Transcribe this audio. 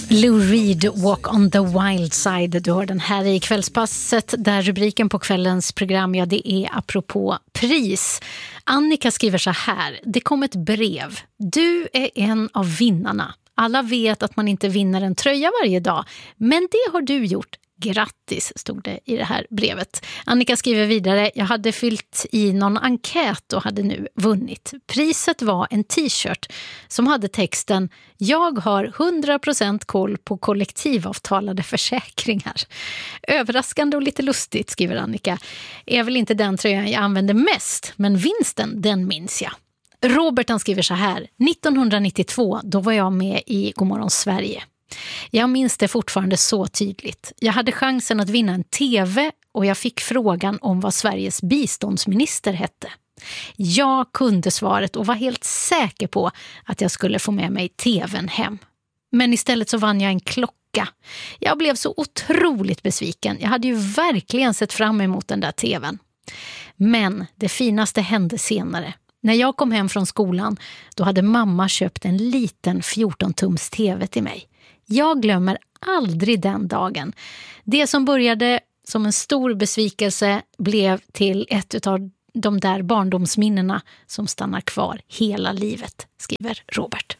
Lou Reed, Walk on the Wild Side. Du hör den här i Kvällspasset där rubriken på kvällens program, ja, det är apropå pris. Annika skriver så här: det kom ett brev. Du är en av vinnarna. Alla vet att man inte vinner en tröja varje dag, men det har du gjort. Grattis, stod det i det här brevet. Annika skriver vidare: jag hade fyllt i någon enkät och hade nu vunnit. Priset var en t-shirt som hade texten: jag har 100% koll på kollektivavtalade försäkringar. Överraskande och lite lustigt, skriver Annika. Är väl inte den tröjan jag använder mest, men vinsten, den minns jag. Robert, han skriver så här: 1992, då var jag med i Godmorgon Sverige. Jag minns det fortfarande så tydligt. Jag hade chansen att vinna en tv och jag fick frågan om vad Sveriges biståndsminister hette. Jag kunde svaret och var helt säker på att jag skulle få med mig tvn hem. Men istället så vann jag en klocka. Jag blev så otroligt besviken. Jag hade ju verkligen sett fram emot den där tvn. Men det finaste hände senare. När jag kom hem från skolan, då hade mamma köpt en liten 14-tums tv till mig. Jag glömmer aldrig den dagen. Det som började som en stor besvikelse blev till ett av de där barndomsminnena som stannar kvar hela livet, skriver Robert.